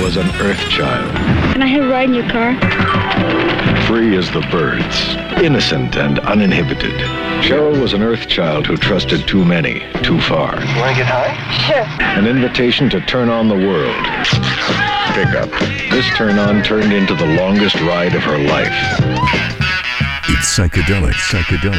was an Earth child. Can I have a ride in your car? Free as the birds, innocent and uninhibited. Cheryl was an Earth child who trusted too many, too far. You want to get high? Sure. An invitation to turn on the world. Pick up. This turn-on turned into the longest ride of her life. It's psychedelic.